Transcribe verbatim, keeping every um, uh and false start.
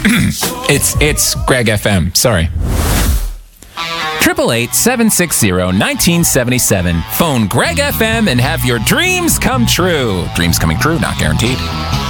it's it's Greg F M. Sorry. Triple eight seven six zero nineteen seventy seven. Phone Greg F M and have your dreams come true. Dreams coming true, not guaranteed.